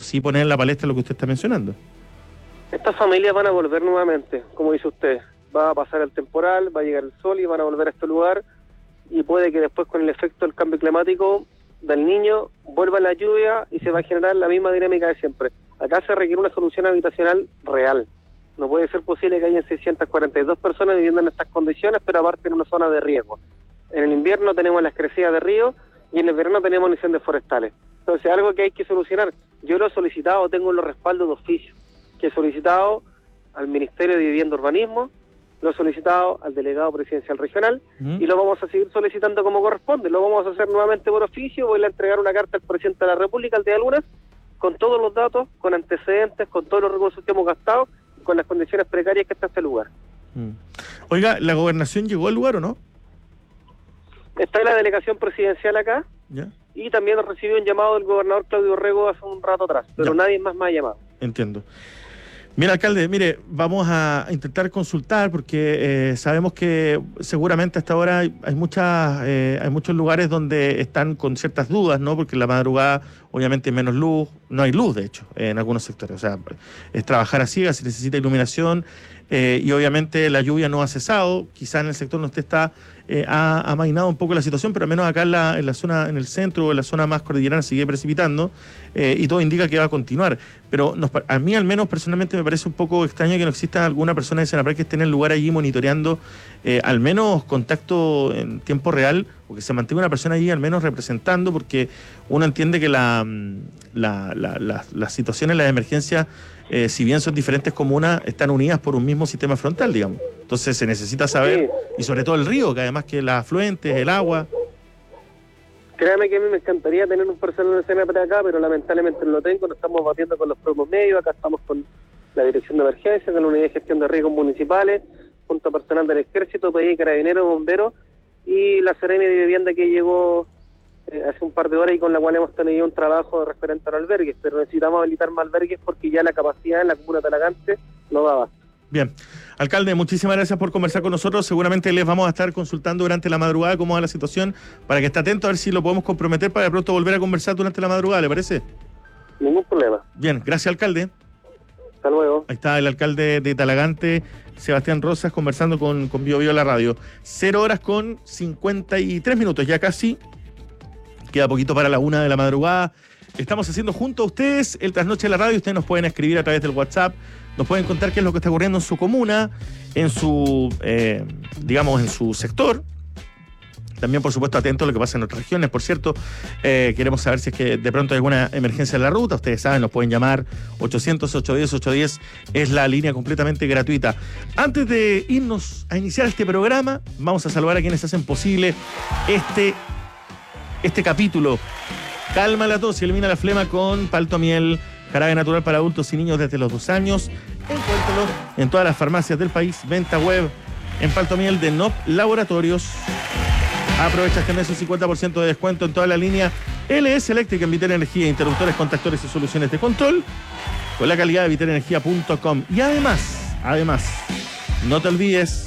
sí poner en la palestra lo que usted está mencionando. Estas familias van a volver nuevamente, como dice usted. Va a pasar el temporal, va a llegar el sol y van a volver a este lugar, y puede que después, con el efecto del cambio climático del Niño, vuelva la lluvia y se va a generar la misma dinámica de siempre. Acá se requiere una solución habitacional real. No puede ser posible que hayan 642 personas viviendo en estas condiciones, pero aparte en una zona de riesgo. En el invierno tenemos las crecidas de ríos y en el verano tenemos incendios forestales. Entonces, algo que hay que solucionar. Yo lo he solicitado, tengo los respaldos de oficio, que he solicitado al Ministerio de Vivienda y Urbanismo, lo he solicitado al delegado presidencial regional, y lo vamos a seguir solicitando como corresponde. Lo vamos a hacer nuevamente por oficio. Voy a entregar una carta al presidente de la República el día de lunes, con todos los datos, con antecedentes, con todos los recursos que hemos gastado, y con las condiciones precarias que está este lugar. Oiga, ¿la gobernación llegó al lugar o no? Está en la delegación presidencial acá, ¿Ya? Y también recibió un llamado del gobernador Claudio Rego hace un rato atrás, pero nadie más me ha llamado. Entiendo. Mira, alcalde, mire, vamos a intentar consultar porque sabemos que seguramente hasta ahora hay muchos lugares donde están con ciertas dudas, ¿no? Porque en la madrugada obviamente hay menos luz, no hay luz de hecho en algunos sectores, o sea, es trabajar a ciegas, se necesita iluminación y obviamente la lluvia no ha cesado, quizá en el sector donde usted está ha amainado un poco la situación, pero al menos acá en la zona, en el centro o en la zona más cordillerana sigue precipitando y todo indica que va a continuar. Pero a mí al menos personalmente me parece un poco extraño que no exista alguna persona de Senapred que esté en el lugar allí monitoreando al menos contacto en tiempo real, o que se mantenga una persona allí al menos representando, porque uno entiende que las situaciones, las emergencias, si bien son diferentes comunas, están unidas por un mismo sistema frontal, digamos. Entonces se necesita saber, y sobre todo el río, que además que las afluentes, el agua. Créame que a mí me encantaría tener un personal de Senapred acá, pero lamentablemente no lo tengo. Nos estamos batiendo con los propios medios. Acá estamos con la Dirección de Emergencia, con la Unidad de Gestión de Riesgos Municipales, junto a personal del Ejército, PDI, Carabineros, Bomberos, y la Seremi de Vivienda que llegó hace un par de horas y con la cual hemos tenido un trabajo referente a los albergues, pero necesitamos habilitar más albergues porque ya la capacidad en la comuna de Talagante no daba. Bien. Alcalde, muchísimas gracias por conversar con nosotros. Seguramente les vamos a estar consultando durante la madrugada cómo va la situación, para que esté atento a ver si lo podemos comprometer para de pronto volver a conversar durante la madrugada, ¿le parece? Ningún problema. Bien, gracias, alcalde. Hasta luego. Ahí está el alcalde de Talagante, Sebastián Rosas, conversando con Bio Bio la radio. 0:53, ya casi. Queda poquito para la 1 de la madrugada. Estamos haciendo junto a ustedes el Trasnoche de la Radio. Ustedes nos pueden escribir a través del WhatsApp. Nos pueden contar qué es lo que está ocurriendo en su comuna, en su, en su sector. También, por supuesto, atentos a lo que pasa en otras regiones. Por cierto, queremos saber si es que de pronto hay alguna emergencia en la ruta. Ustedes saben, nos pueden llamar 800-810-810. Es la línea completamente gratuita. Antes de irnos a iniciar este programa, vamos a saludar a quienes hacen posible este capítulo. Calma la tos y elimina la flema con Palto Miel, jarabe natural para adultos y niños desde los 2 años. Encuéntralo en todas las farmacias del país. Venta web en Palto Miel de NOP Laboratorios. Aprovecha este mes un 50% de descuento en toda la línea LS Eléctrica en Vital Energía, interruptores, contactores y soluciones de control con la calidad de vitalenergia.com. Y además, no te olvides,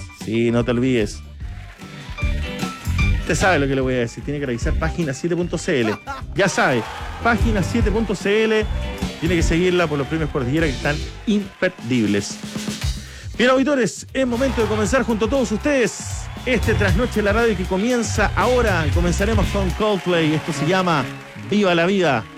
usted sabe lo que le voy a decir, tiene que revisar página7.cl. Ya sabe, página7.cl, tiene que seguirla por los premios Cordillera que están imperdibles. Bien, auditores, es momento de comenzar junto a todos ustedes este Trasnoche en la Radio que comienza ahora. Comenzaremos con Coldplay. Esto se llama Viva la Vida.